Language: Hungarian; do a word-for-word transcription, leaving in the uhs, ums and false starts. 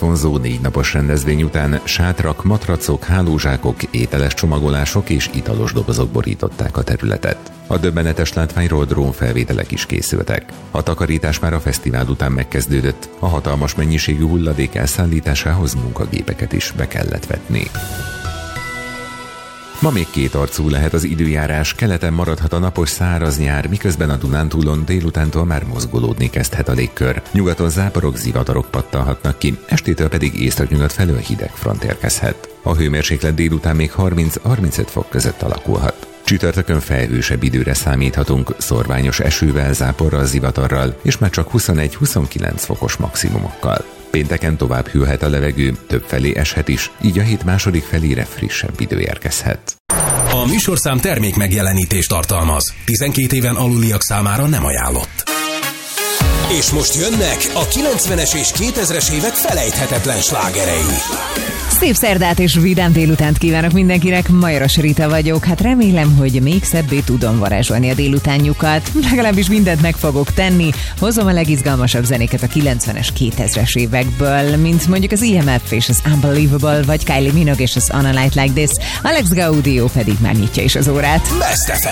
vonzó négy napos rendezvény után sátrak, matracok, hálózsákok, ételes csomagolások és italos dobozok borították a területet. A döbbenetes látványról drónfelvételek is készültek. A takarítás már a fesztivál után megkezdődött, a hatalmas mennyiségű hulladék elszállításához munkagépeket is be kellett vetni. Ma még kétarcú lehet az időjárás, keleten maradhat a napos száraz nyár, miközben a Dunántúlon délutántól már mozgolódni kezdhet a légkör. Nyugaton záporok, zivatarok pattanhatnak ki, estétől pedig északnyugat felől hideg front érkezhet. A hőmérséklet délután még harminc-harmincöt fok között alakulhat. Csütörtökön felhősebb időre számíthatunk, szorványos esővel, záporral, zivatarral, és már csak huszonegy-huszonkilenc fokos maximumokkal. Pénteken tovább hűlhet a levegő, többfelé eshet is, így a hét második felére frissebb idő érkezhet. A műsorszám termék megjelenítést tartalmaz. tizenkét éven aluliak számára nem ajánlott. És most jönnek a kilencvenes és kétezres évek felejthetetlen slágerei. Szép szerdát és vidám délutánt kívánok mindenkinek, Majoros Rita vagyok. Hát remélem, hogy még szebbé tudom varázsolni a délutánjukat. Legalábbis mindent meg fogok tenni. Hozom a legizgalmasabb zenéket a kilencvenes, kétezres évekből, mint mondjuk az i em ef és az Unbelievable, vagy Kylie Minogue és az On a Night Like This. Alex Gaudio pedig már nyitja is az órát. Best ef em.